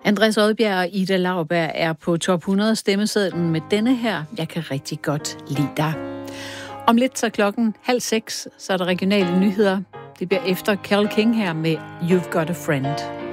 Andreas Odbjerg og Ida Lauberg er på top 100 stemmesedlen med denne her. Jeg kan rigtig godt lide dig. Om lidt så 5:30, så er der regionale nyheder. Det bliver efter Carole King her med You've Got a Friend.